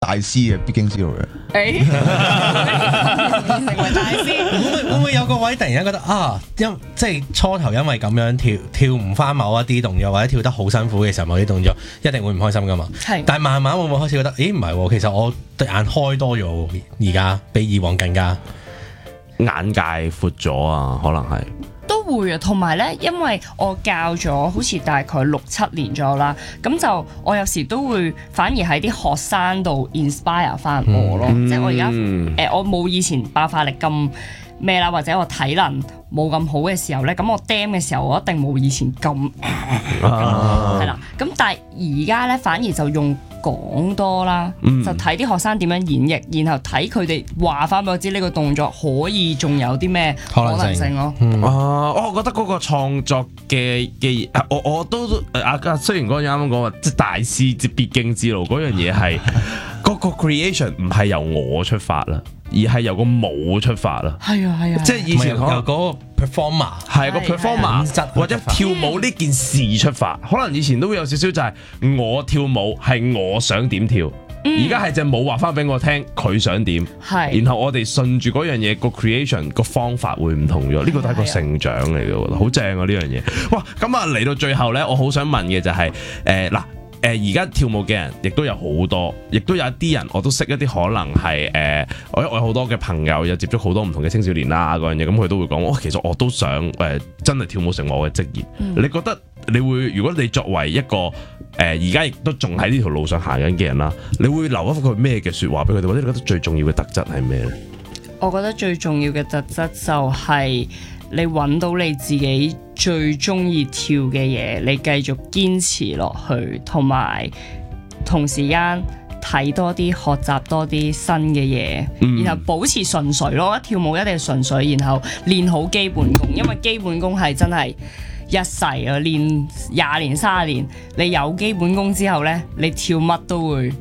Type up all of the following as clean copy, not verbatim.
大師嘅必經之路嘅。 成為大師， 會唔會有個位突然間覺得啊，即係初頭因為咁樣跳唔翻某一啲動作，或者跳得好辛苦嘅時候，某啲動作一定會唔開心噶嘛？ 係。 但係慢慢會唔會開始覺得，咦唔係喎，其實我對眼開多咗，而家比以往更加眼界闊咗啊，可能係。 都會啊，同埋咧，因為我教咗好似大概6-7年咗啦，咁就我有時都會反而喺啲學生度 inspire 翻我咯，即係我而家我冇以前爆發力咁咩啦，或者我體能冇咁好嘅時候咧，咁我 damn 嘅時候，我一定冇以前咁係啦，咁但係而家咧反而就用講多啦，就睇啲學生點樣演繹，然後睇佢哋話翻俾我知呢個動作可以仲有啲咩可能性咯。 我覺得嗰個創作嘅我都雖然嗰陣啱啱講話即係大師即必經之路嗰樣嘢係嗰個 creation 唔係由我出發啦，而係由個舞出發啦。 係啊， 即係以前由嗰個 performer 係個 performer 或者跳舞呢件事出發，可能以前都會有少少就係我跳舞係我想點跳。而家係隻舞話翻俾我聽，佢想點，然後我哋順住嗰樣嘢個 creation 個方法會唔同咗，呢個都係個成長嚟嘅，我覺得好正啊呢樣嘢。哇，咁啊嚟到最後呢，我好想問嘅就係而家跳舞嘅人亦都有好多，亦都有一啲人我都識一啲可能係我有好多嘅朋友有接觸好多唔同嘅青少年啦嗰樣嘢，咁佢都會講，其實我都想真係跳舞成為我嘅職業。你覺得你會如果你作為一個而家亦都仲喺呢條路上行緊嘅人啦，你會留一個咩嘅説話俾佢哋，或者你覺得最重要嘅特質係咩咧？ 我覺得最重要嘅特質就係你揾到你自己最中意跳嘅嘢，你繼續堅持落去，同埋同時間睇多啲、學習多啲新嘅嘢，然後保持純粹咯。跳舞一定係純粹，然後練好基本功，因為基本功係真係一世啊，練20年、30年，你有基本功之後呢，你跳乜都會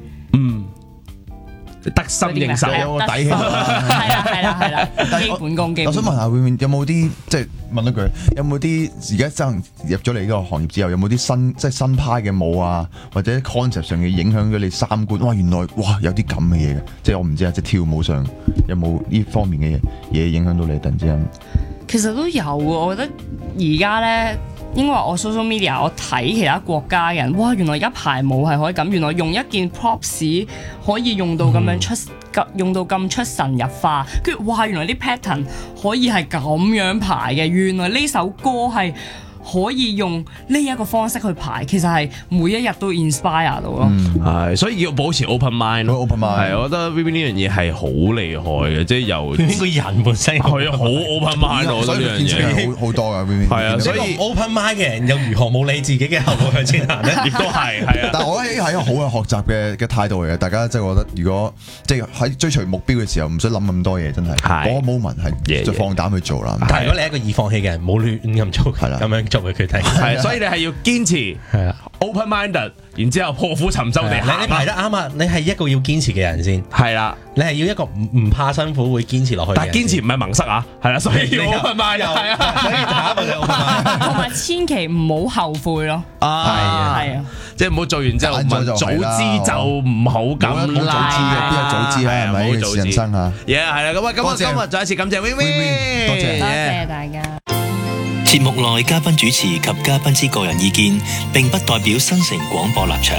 得心應手， 有個底氣。 係啦，基本功。 我想問下，會唔會有冇啲即係問一句，有冇啲而家真入咗嚟呢個行業之後，有冇啲新派嘅舞啊，或者 concept 上嘅影響咗你三觀？哇，原來有啲咁嘅嘢嘅，即係我唔知啊，即係跳舞上有冇呢方面嘅嘢影響到你突然之間？ 其實都有啊，我覺得而家呢。因為我 social media 我睇其他國家嘅人，哇！原來而家排舞係可以咁，原來用一件 props 可以用到咁樣用到咁出神入化，跟住哇！原來啲 pattern 可以係咁樣排嘅，原來呢首歌係可以用呢一個方式去排，其實係每一日都 inspire 到咯。 係，所以要保持 open mind 咯。 open mind 係，我覺得 ViVi 呢樣嘢係好厲害嘅，即係由呢個人本身係好 open mind 我覺得呢樣嘢好多噶 ViVi。 係啊，所以 open mind 嘅人又如何冇你自己嘅後路向前行咧？ 亦都係啊。 但係我覺得係一個好嘅學習嘅態度嚟嘅，大家即係我覺得，如果即係喺追隨目標嘅時候，唔使諗咁多嘢，真係嗰個 moment 係就放膽去做啦。 但係如果你係一個易放棄嘅人，冇亂咁做，咁樣做嘅決定。 係，所以你係要堅持，係啊 ，open minded，然之後破釜沉舟地行。 你排得啱啊！你係一個要堅持嘅人先， 係啦， 你係要一個唔怕辛苦會堅持落去。 但係堅持唔係盲塞啊，係啦，所以要 open mind，係啊， 所以下一個就 open mind， 同埋千祈唔好後悔咯。係啊， 即係唔好做完之後問早知就唔好咁啦。 邊有早知啊？係咪？人生啊， 係啦，咁啊，今日再一次感謝 ViVi， 多謝大家。 節目內嘉賓主持及嘉賓之個人意見，並不代表新城廣播立場。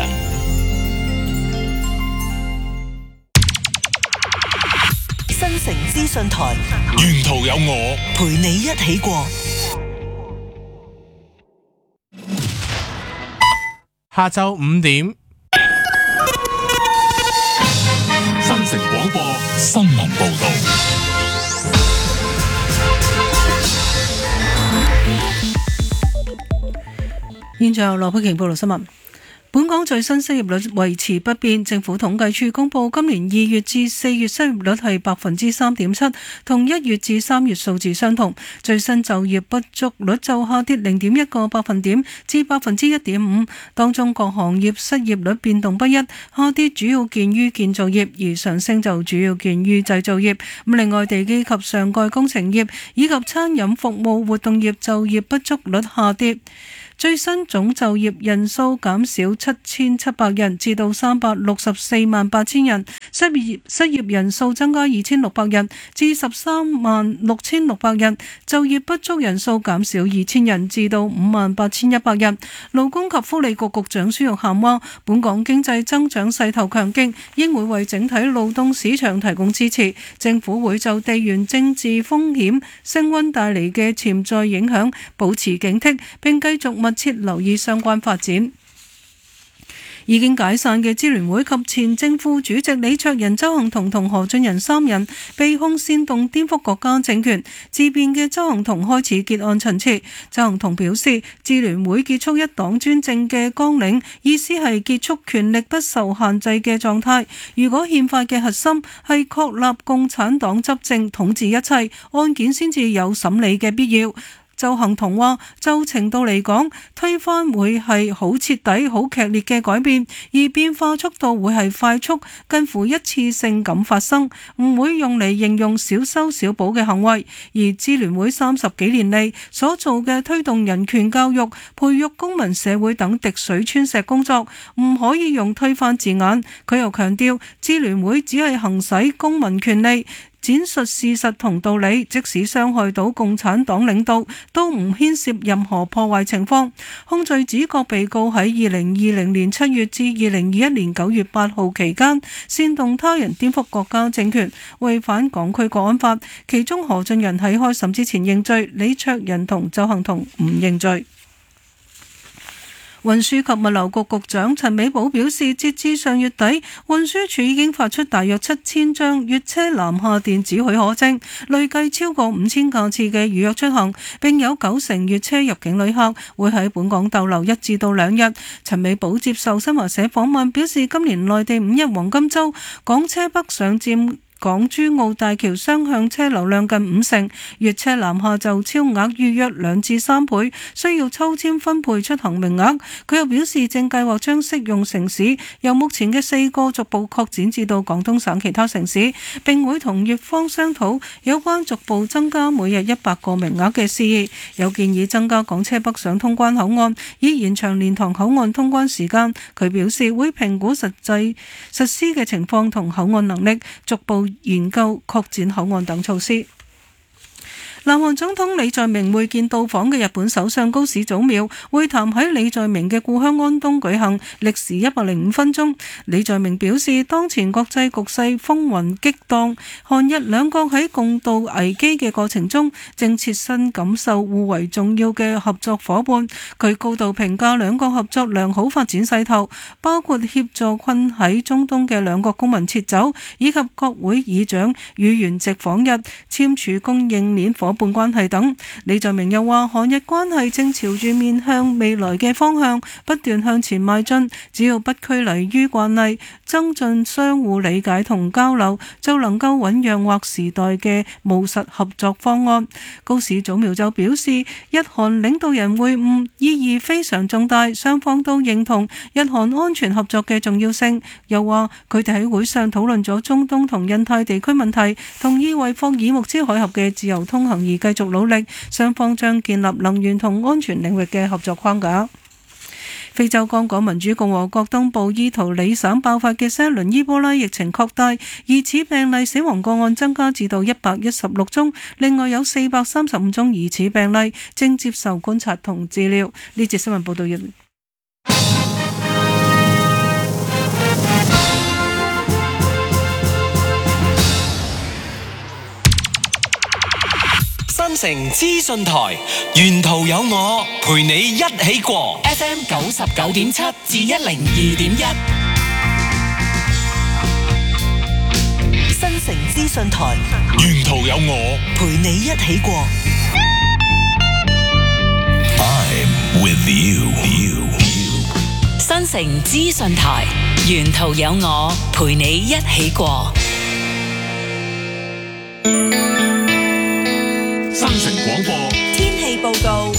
新城資訊台， 沿途有我陪你一起過。 下晝5點， 新城廣播新聞報道。 現在由羅佩瓊報道新聞。本港最新失業率維持不變，政府統計處公佈今年2月至4月失業率係3.7%，同1月至3月數字相同。最新就業不足率就下跌0.1個百分點至1.5%，當中各行業失業率變動不一，下跌主要見於建造業，而上升就主要見於製造業。另外，地基及上蓋工程業以及餐飲服務活動業就業不足率下跌。最新總就業人數減少7700人，至到3648000人， 失業人數增加2600人至136600人，就業不足人數減少2000人至到58100人。勞工及福利局局長孫玉菡話，本港經濟增長勢頭強勁，應會為整體勞動市場提供支持。政府會就地緣政治風險升溫帶嚟嘅潛在影響保持警惕，並繼續密切留意相關發展。已經解散嘅支聯會及前正副主席李卓人、鄒幸彤同何俊仁三人被控煽動顛覆國家政權，自辯嘅鄒幸彤開始結案陳詞。鄒幸彤表示，支聯會結束一黨專政嘅綱領，意思係結束權力不受限制嘅狀態。如果憲法嘅核心係確立共產黨執政統治一切，案件先至有審理嘅必要。鄒幸彤話，就程度嚟講，推翻會係好徹底、好劇烈嘅改變，而變化速度會係快速，近乎一次性咁發生，唔會用嚟形容小修小補嘅行為。而支聯會30幾年嚟所做嘅推動人權教育、培育公民社會等滴水穿石工作，唔可以用推翻字眼。佢又強調，支聯會只係行使公民權利，闡述事實同道理，即使傷害到共產黨領導，都唔牽涉任何破壞情況。控罪指各被告喺2020年7月至2021年9月8號期間，煽動他人顛覆國家政權，違反港區國安法。其中何俊仁喺開審之前認罪，李卓人同鄒幸彤唔認罪。運輸及物流局局長陳美寶表示，截至上月底，運輸署已經發出大約7000張粵車南下電子許可證，累計超過5000架次嘅預約出行，並有90%粵車入境旅客會喺本港逗留1至2日。陳美寶接受新華社訪問表示，今年內地5日黃金週，港車北上佔港珠澳大橋雙向車流量近50%，粵車南下就超額預約2至3倍，需要抽籤分配出行名額。佢又表示，正計劃將適用城市由目前嘅4個逐步擴展至到廣東省其他城市，並會同粵方商討有關逐步增加每日100個名額嘅事宜。有建議增加港車北上通關口岸，以延長蓮塘口岸通關時間。佢表示會評估實施嘅情況同口岸能力，逐步研究擴展口岸等措施。南韓總統李在明會見到訪嘅日本首相高市早苗，會談喺李在明嘅故鄉安東舉行，歷時105分鐘。李在明表示，當前國際局勢風雲激盪，韓日兩國喺共度危機嘅過程中，正切身感受互為重要嘅合作夥伴。佢高度評價兩國合作良好發展勢頭，包括協助困喺中東嘅兩國公民撤走，以及國會議長與原籍訪日簽署供應鏈夥伴關係等。李在明又話，韓日關係正朝住面向未來嘅方向不斷向前邁進，只要不拘泥於慣例，增進相互理解同交流，就能夠醞釀劃時代嘅務實合作方案。高市早苗就表示，日韓領導人會晤意義非常重大，雙方都認同日韓安全合作嘅重要性。又話佢哋喺會上討論咗中東同印太地區問題，同意為霍爾木茲海峽嘅自由通行而繼續努力，雙方將建立能源同安全領域嘅合作框架。非洲剛果民主共和國東部伊圖里省爆發嘅新一輪伊波拉疫情擴大，疑似病例死亡個案增加至到116宗，另外有435宗疑似病例正接受觀察同治療。呢節新聞報道完。 新城資訊台，沿途有我陪你一起過 FM 99.7至102.1。新城資訊台， 沿途有我陪你一起過。 I'm with you。 新城資訊台，沿途有我陪你一起過。 新城廣播天氣報告。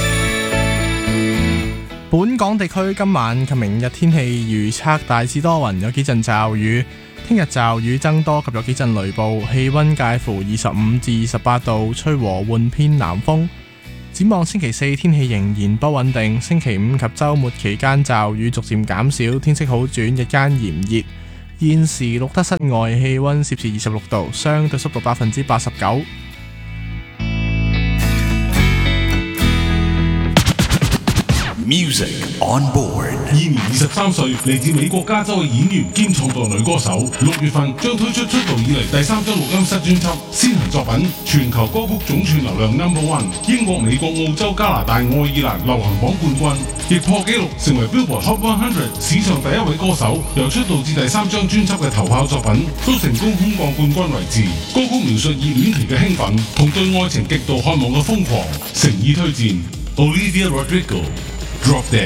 本港地區今晚及明日天氣預測大致多雲，有幾陣驟雨。聽日驟雨增多及有幾陣雷暴，氣溫介乎25至28度，吹和緩偏南風。展望星期四天氣仍然不穩定，星期五及週末期間驟雨逐漸減少，天色好轉，日間炎熱。 現時錄得室外氣溫攝氏26度，相對濕度89%。 Music on board。現年23歲，嚟自美國加州嘅演員兼創作女歌手，6月份將推出出道以嚟第3張錄音室專輯，先行作品全球歌曲總串流量 No.1， 英國、美國、澳洲、加拿大、愛爾蘭流行榜冠軍，亦破紀錄成為 Billboard Hot 100史上第一位歌手。由出道至第3張專輯嘅頭炮作品，都成功空降冠軍位置。歌曲描述熱戀期嘅興奮同對愛情極度渴望嘅瘋狂，誠意推薦 Olivia Rodrigo。Drop Dead。